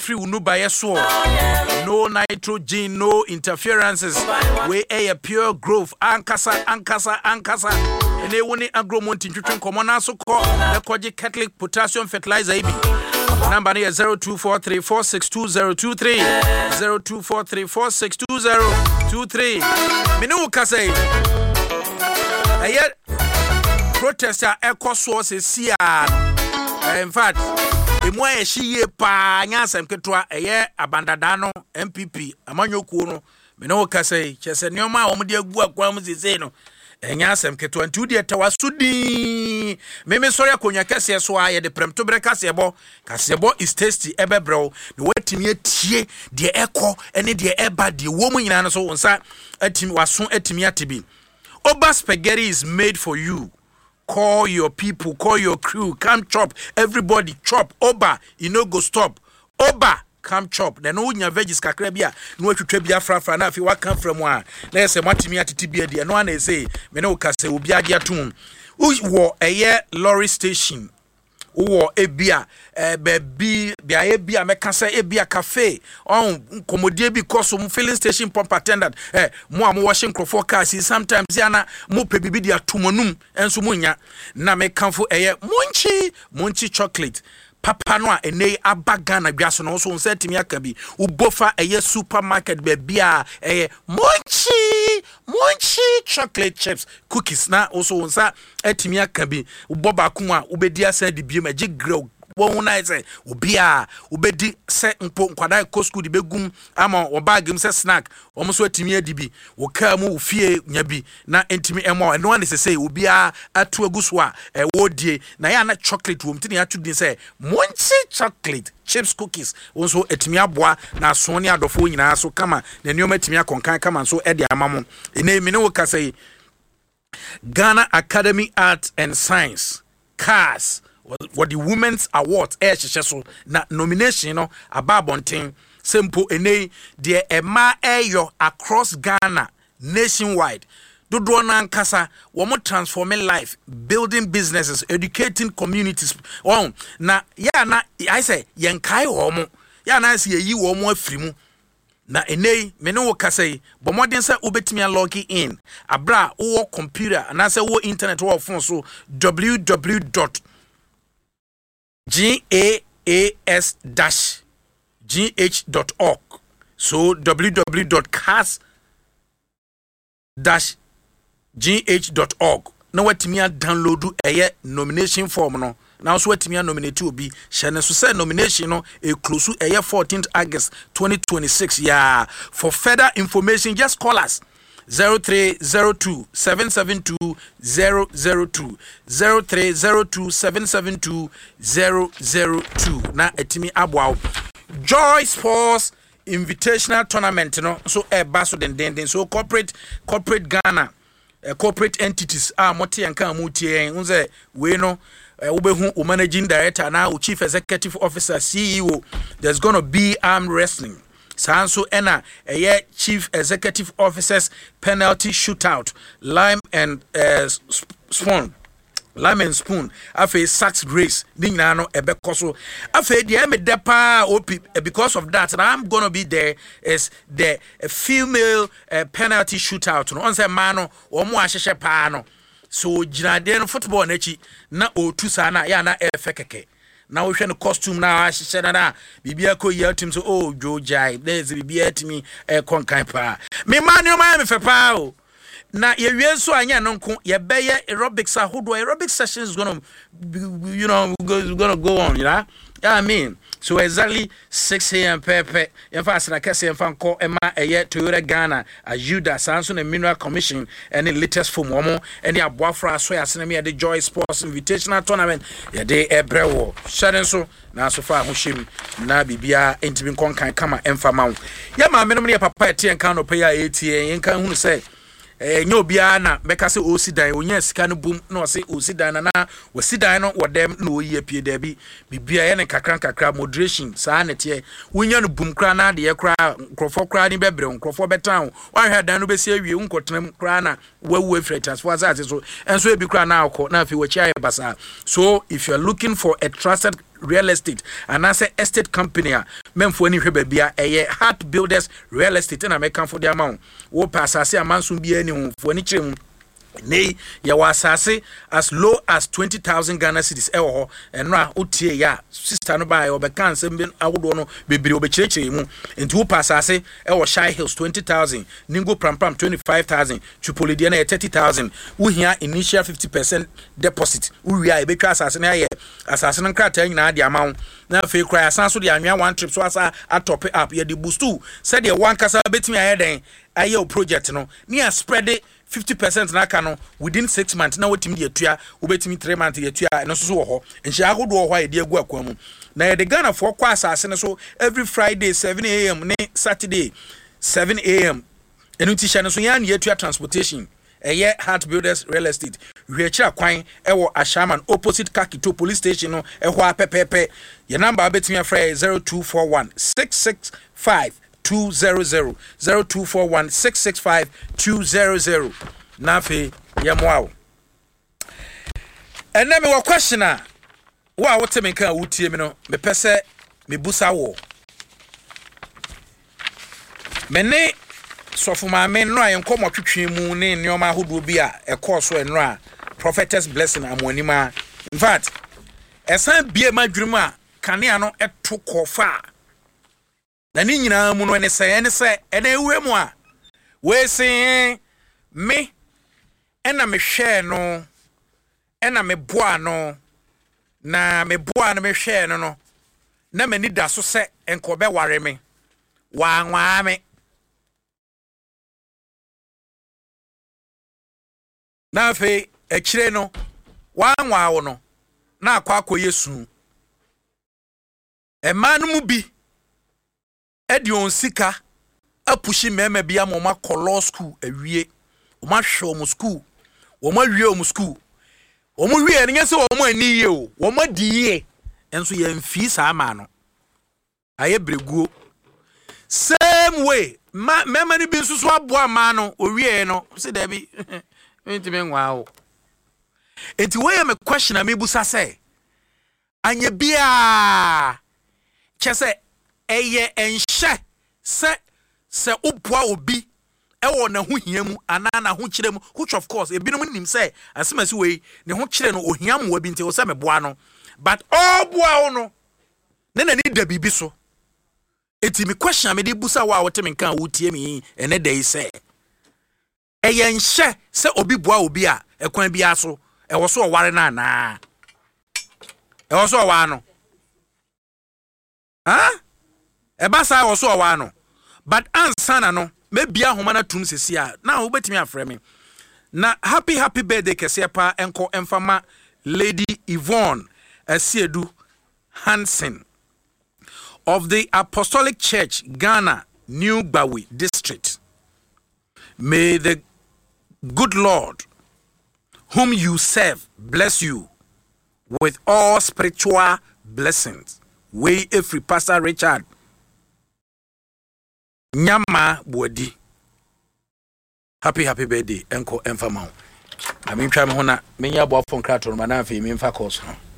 free unuba so. No nitrogen, no interferences. We a pure growth. Ankasa. And they want agromontin to common also call the Koji Catholic potassium fertilizer. Number is 0243462023. 0243462023. Minuka say, yet protester echo sources see. In fact, imwe she pa nyasem ketwa eye abandadano MPP amanyo kuno minuka say chese nyoma omde agu akwa muzise no enyasem ketwa nti udi etawasudi meme sori akonya kase so aye de premto bre kasebo is tasty ebebrew no watimi atie de ekọ ene de eba de wo mu nyina no so wonsa atimi waso atimi atibi. Oba spaghetti is made for you. Call your people, call your crew, come chop. Everybody chop. Oba, you know go stop. Oba, come chop. Then no nya veggies kakrabia. No twetwabia fra na fi waka from one. Na say matimi atitibia dia. No one say me no ka say obi ade atum. Wo eye lorry station. Wo ebia baby bia ebia meka say ebia cafe on komodie bi cost mo filling station pump attendant mo am washing crofo cars sometimes yana mo pe bibi dia tumonum enso mo nya na mekanfo monchi chocolate papa no a ene abaga na biaso no so nsa timi aka bi ubofa eye supermarket bia monchi chocolate chips cookies na also nsa atimi aka bi uboba kuma ubedi asa di bi magic grill won na say obia ubedi se mpo nkwada ko school di begum ama obagem se snack omo so atimi adibi wo ka mu ofie nya bi na entimi emo no one say obia atu aguso a wodie na ya na chocolate wo mtini atu din say monchi chocolate chips cookies wonso atimi aboa na so ne adofo nyina so kama na nioma atimi akonkan kama so ede amamo ene mi ne wo ka say Ghana Academy Art and Science CAS what the Women's Awards so na nomination no ababonten simple ene de ema eyo across Ghana nationwide dodo na nkasa wo mo transforming life, building businesses, educating communities na ya na I say yenkai wo mo ya na say yi wo mo afirimu na ene me no kasa bo modern say obetimi log in abra wo computer na say wo internet wo phone so www.gas-gh.org so www.cas-gh.org na watimi download nomination form no now so watimi nominate obi shane so say nomination no e close 14th August 2026 yeah. For further information just call us 0302 772 002 0302 772 002 na etimi abwa Joy Sports Invitational Tournament no so baso den so corporate Ghana corporate entities moti anka mutie unze we no ubehu o managing director na chief executive officer CEO there's going to be arm wrestling Sanso ena chief executive officers penalty shootout lime and spoon afa sax race dingna no ebekoso afa dia me depa because of that and I'm going to be there is the female penalty shootout no on say man no o mo ahehye pa no so jinade no football na chi na o tusa na ya na efekeke na wo hwe no costume na ahehye na bibia ko yi atim so oh jojai there's bibia atimi konkan pa me man no ma me fe pa o na ye so anya no nko ye beye aerobics aerobic sessions is going to gonna go on, you know. Yeah, I mean, so exactly 6 a.m. Pepe. In fact, I can say if I call Emma a year to Ghana, a Judah Samson and Mineral Commission, and the latest for Momo, and the Abuafra Swear Cinema at the Joy Sports Invitational Tournament. Yeah, they a brewo. Shaden so now so far Mushim na Bibia intimate concan kama enfamount. Yeah, my minimum papa and can pay ATA and can who say. Nyo bia na meka se osidan onya sika no bum na o se osidan na osidan no wodem na oyi apie da bi bibia ye ne kakran moderation saa nete wonya no bum kra na de ye kra nkrofo kra ni bebre nkrofo betan wa hwa dan no be se awie nkotenem kra na wawu afre transfer as so enso e bi kra na akọ na afi wachi aye basa. So if you are looking for a trusted Real Estate and as a estate company memfo ani hwe bia eye Heart Builders Real Estate na make for the amount wo pass asase amanso bia ani hu fo ani kirem Nay, ya wasase as low as 20,000 Ghana cedis ewo enra utie ya sister no ba obeka nsem bi awodo no bebiri obekirechire mu enti wo pasase ewo Shy Hills 20,000 Ningo Prampram 25,000 Chupolidia na 30,000 wo hia initial 50% deposit wo wia ebetwa asase na ye asase no krata nyina de amawo na fe kra asanso de anwa one trip so asa atop up ye de boost said ye one kasa betimi ayeden aye project no near spread it 50% na ka no within 6 months na wetimi de atua wobetimi 3 months de atua eno so wo ho enhia agodo wo ho ye de agu akwa mu na ye de Ghana for kwa asase ne so every Friday 7 a.m. ne Saturday 7 a.m. enu ti hia ne so ya na atua transportation eye Heart Builders Real Estate hwechira kwan ewo Ashaman opposite Kakito police station no eho apepepe ye number betimi afra 0241 665 200 0241 665 200 nafe yamwao enne me wa question a wa wote me kan wutie me no me pese me busa wo me ne sofuma me no ayen komo twetwe mu ne nneoma ahodo bi a ekoso enro a Prophetess Blessing amonima in fact esan bie madwurum a kanea no eto kofa na ni nyina mu no ne se ene ewe mu a we se me ena me hwe no ena me boa no na me boa no me hwe no na mani da so se enko be ware me wa nwa me na fe ekire no wa nwa wo no na akwa Yesu emanu mu bi edi on sika apushi mema bia mo ma law school awie o ma hwe o school o ma wie o school o mo wie ne nyese o mo aniye o ma diye enso ye mfi sa ma no aye breguo same way mema ni bi nsusu aboa ma no o wie no se da bi enti nwa o enti we me question am busa say anya bia chese eye enhye se oboa obi ewo na ho hia mu ana na ho kire mu which of course ebinom nim say asemasi we ne ho kire no ohia mu abi nti wo se me boa no but all boa no ne na ni da bibi so eti me question me dey busa wa wote me kan wotie me ene dey say eye nhye se obi boa obi a ekwan bi aso ewo so ware na na ewo so wa no ebasa wo so wa no but ansana no maybe ahoma na tum sesia na wo betimi afre me na happy birthday kese pa enko emfama Lady Yvonne Asiedu Hansen of the Apostolic Church Ghana New Bawi District. May the good Lord whom you serve bless you with all spiritual blessings. We every Pastor Richard Nyama Bodi. Happy birthday, Enko Enfamau. I mean, try me hona, many above from Craton, Manafi, Minfa Course.